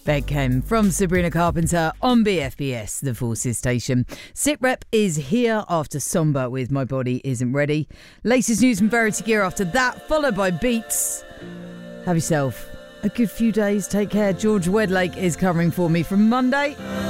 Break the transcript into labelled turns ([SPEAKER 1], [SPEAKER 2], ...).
[SPEAKER 1] That came from Sabrina Carpenter on BFBS, the Forces station. SitRep is here after Somber with My Body Isn't Ready. Latest news from Verity Gear after that, followed by Beats. Have yourself a good few days. Take care. George Wedlake is covering for me from Monday.